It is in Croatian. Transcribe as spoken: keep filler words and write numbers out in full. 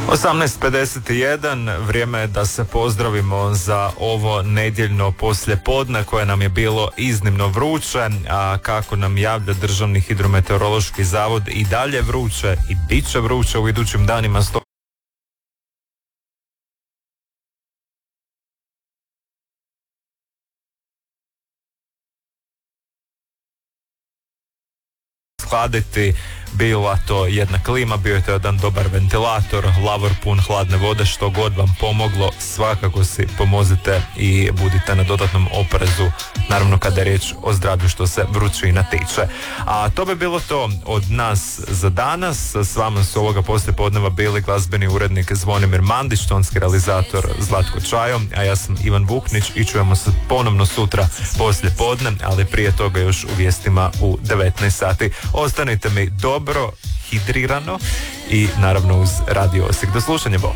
osamnaest pedeset jedan, vrijeme je da se pozdravimo za ovo nedjeljno poslijepodne koje nam je bilo iznimno vruće, a kako nam javlja Državni hidrometeorološki zavod i dalje vruće i bit će vruće u idućim danima. Sto hladiti, bila to jedna klima, bio je to jedan dobar ventilator, lavor pun hladne vode, što god vam pomoglo, svakako si pomozite i budite na dodatnom oprezu, naravno kada je riječ o zdravlju što se vrućina tiče. A to bi bilo to od nas za danas. S vama su ovoga poslijepodneva bili glazbeni urednik Zvonimir Mandić, tonski realizator Zlatko Čajo, a ja sam Ivan Vuknić i čujemo se ponovno sutra poslijepodne, ali prije toga još u vijestima u devetnaest sati. Ostanite mi dobro hidrirano i naravno uz Radio Osijek. Do slušanja, bok.